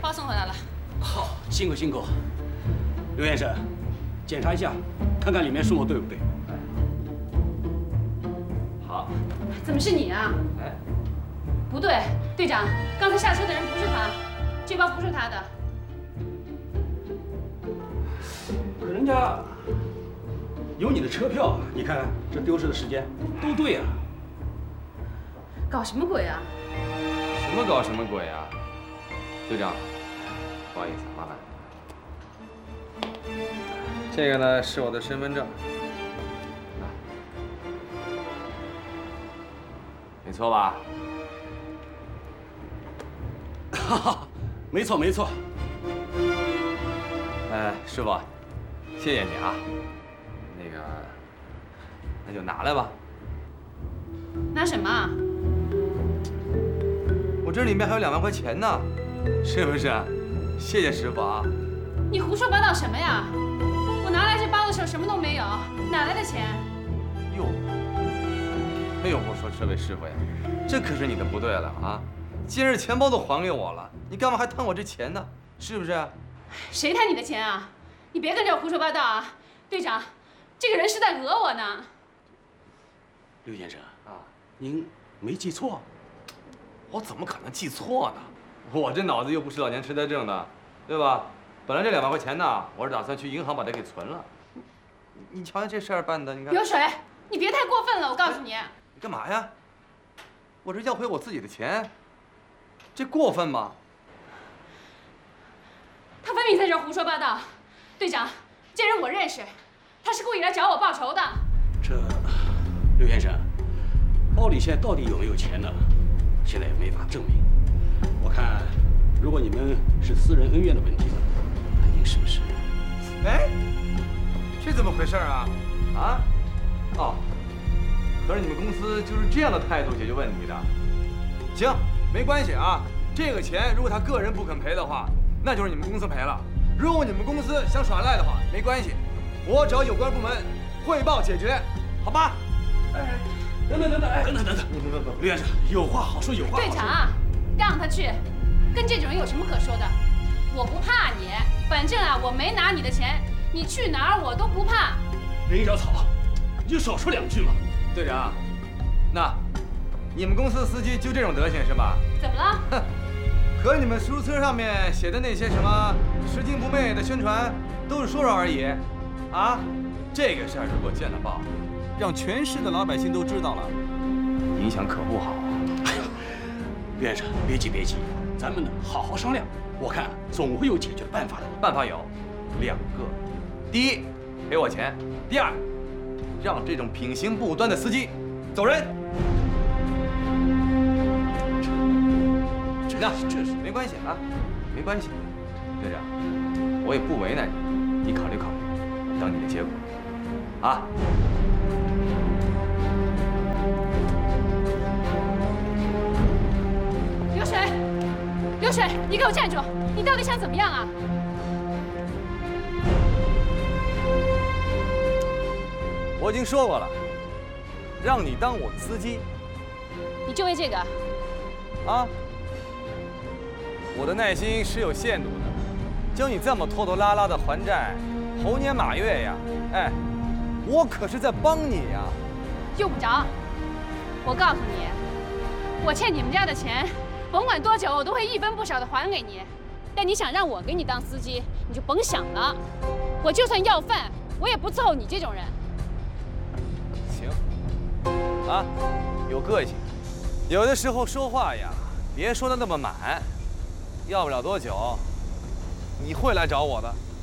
包送回来了。 好，辛苦辛苦。刘先生，检查一下，看看里面数目对不对。 好。 怎么是你啊？ 哎， 不对，队长，刚才下车的人不是他，这包不是他的。 可人家有你的车票，你看这丢失的时间都对啊。 搞什么鬼啊？ 什么搞什么鬼啊？队长，不好意思，麻烦。这个呢是我的身份证，没错吧？ 哈哈，没错没错。 师傅，谢谢你啊。那个，那就拿来吧。 拿什么啊？ 我这里面还有2万块钱呢，是不是？谢谢师傅啊。 你胡说八道什么呀？我拿来这包的时候什么都没有，哪来的钱？ 哟，没有胡说，这位师傅呀，这可是你的不对了啊！既然钱包都还给我了，你干嘛还贪我这钱呢？是不是？ 谁贪你的钱啊？你别跟这儿胡说八道啊！队长，这个人是在讹我呢。 刘先生啊，您没记错？ 我怎么可能记错呢？我这脑子又不是老年痴呆症的，对吧？本来这2万块钱呢，我是打算去银行把它给存了。你瞧瞧这事儿办的，你看。 有水，你别太过分了，我告诉你。 你干嘛呀？我这要回我自己的钱，这过分吗？ 他分明在这儿胡说八道。队长，这人我认识，他是故意来找我报仇的。 这，刘先生，包里现在到底有没有钱呢？现在也没法证明。我看，如果你们是私人恩怨的问题，那您是不是？ 哎，这怎么回事啊？啊？哦，合着你们公司就是这样的态度解决问题的？行，没关系啊。这个钱如果他个人不肯赔的话，那就是你们公司赔了。如果你们公司想耍赖的话，没关系，我找有关部门汇报解决，好吧？ 哎，等，刘先生，有话好说，有话好说。 队长，让他去，跟这种人有什么可说的？我不怕你，反正啊，我没拿你的钱，你去哪儿我都不怕。 人一条草，你就少说2句嘛。 队长，那你们公司的司机就这种德行是吧？ 怎么了？ 哼，和你们出租车上面写的那些什么拾金不昧的宣传，都是说说而已。啊，这个事儿如果见了报，让全市的老百姓都知道了，影响可不好啊。 哎呀，刘先生，别急别急，咱们呢好好商量，我看总会有解决的办法的。 办法有2个，第一，赔我钱；第二，让这种品行不端的司机走人。这是没关系啊，没关系。队长，我也不为难你，你考虑考虑，等你的结果。啊。 流水，流水，你给我站住！你到底想怎么样啊？ 我已经说过了，让你当我的司机。 你就为这个？ 啊。我的耐心是有限度的，就你这么拖拖拉拉的还债，猴年马月呀！哎，我可是在帮你呀。 用不着，我告诉你，我欠你们家的钱，甭管多久，我都会1分不少的还给你。但你想让我给你当司机，你就甭想了。我就算要饭，我也不伺候你这种人。 行，啊，有个性，有的时候说话呀，别说的那么满。要不了多久，你会来找我的。